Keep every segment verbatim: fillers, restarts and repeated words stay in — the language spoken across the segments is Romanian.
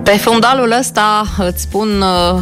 Pe fundalul ăsta îți spun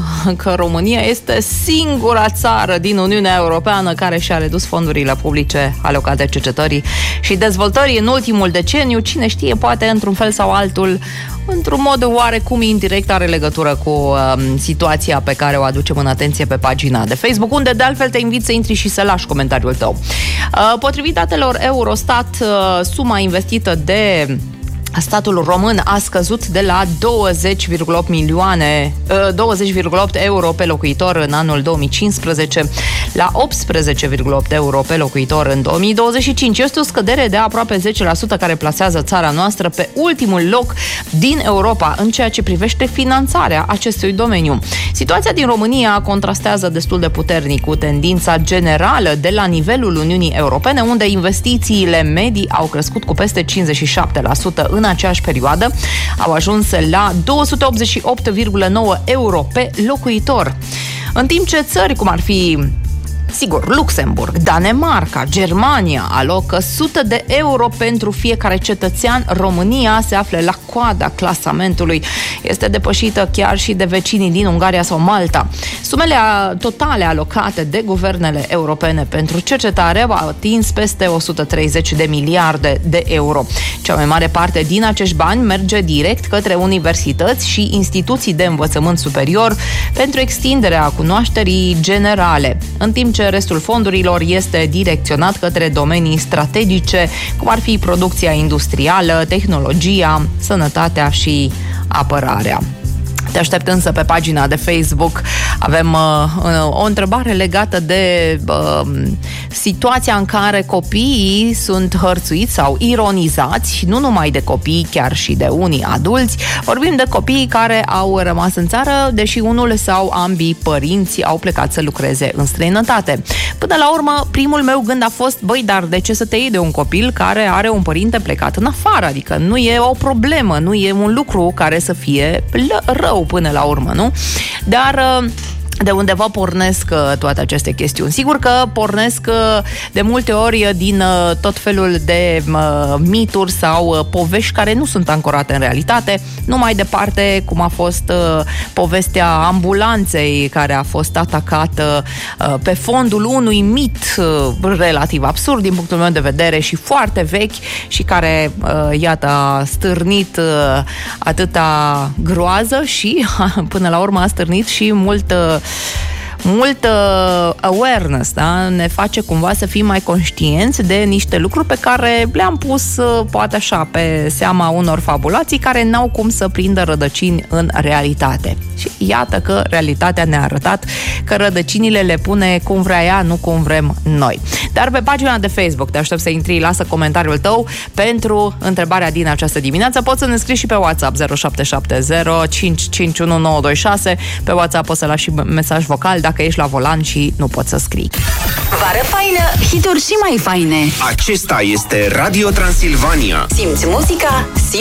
că România este singura țară din Uniunea Europeană care și-a redus fondurile publice alocate cercetării și dezvoltării în ultimul deceniu. Cine știe, poate într-un fel sau altul, într-un mod oarecum indirect, are legătură cu uh, situația pe care o aducem în atenție pe pagina de Facebook, unde de altfel te invit să intri și să lași comentariul tău. Uh, potrivit datelor Eurostat, uh, suma investită de statul român a scăzut de la douăzeci virgulă opt milioane, douăzeci virgulă opt euro pe locuitor în anul două mii cincisprezece la optsprezece virgulă opt euro pe locuitor în două mii douăzeci și cinci. Este o scădere de aproape zece la sută care plasează țara noastră pe ultimul loc din Europa în ceea ce privește finanțarea acestui domeniu. Situația din România contrastează destul de puternic cu tendința generală de la nivelul Uniunii Europene, unde investițiile medii au crescut cu peste cincizeci și șapte la sută în aceeași perioadă, au ajuns la două sute optzeci și opt virgulă nouă euro pe locuitor. În timp ce țări cum ar fi, sigur, Luxemburg, Danemarca, Germania alocă sute de euro pentru fiecare cetățean, România se află la coada clasamentului. Este depășită chiar și de vecinii din Ungaria sau Malta. Sumele totale alocate de guvernele europene pentru cercetare au atins peste o sută treizeci de miliarde de euro. Cea mai mare parte din acești bani merge direct către universități și instituții de învățământ superior pentru extinderea cunoașterii generale, în timp ce restul fondurilor este direcționat către domenii strategice, cum ar fi producția industrială, tehnologia, sănătatea și apărarea. Te aștept însă pe pagina de Facebook. Avem uh, o întrebare legată de uh, situația în care copiii sunt hărțuiți sau ironizați, nu numai de copii, chiar și de unii adulți. Vorbim de copiii care au rămas în țară, deși unul sau ambii părinți au plecat să lucreze în străinătate. Până la urmă, primul meu gând a fost, băi, dar de ce să te iei de un copil care are un părinte plecat în afară? Adică nu e o problemă, nu e un lucru care să fie rău până la urmă, nu? Dar de undeva pornesc toate aceste chestiuni. Sigur că pornesc de multe ori din tot felul de mituri sau povești care nu sunt ancorate în realitate. Nu mai departe cum a fost povestea ambulanței care a fost atacată pe fondul unui mit relativ absurd din punctul meu de vedere și foarte vechi și care, iată, a stârnit atâta groază și până la urmă a stârnit și mult mult uh, awareness, da? Ne face cumva să fim mai conștienți de niște lucruri pe care le-am pus, uh, poate așa, pe seama unor fabulații care n-au cum să prindă rădăcini în realitate. Și iată că realitatea ne-a arătat că rădăcinile le pune cum vrea ea, nu cum vrem noi. Dar pe pagina de Facebook te aștept să intri, lasă comentariul tău pentru întrebarea din această dimineață. Poți să ne scrii și pe WhatsApp zero șapte șapte zero cinci cinci unu nouă doi șase. Pe WhatsApp poți să lași și mesaj vocal dacă ești la volan și nu poți să scrii. Vară faină, hituri și mai faine. Acesta este Radio Transilvania. Simți muzica, simți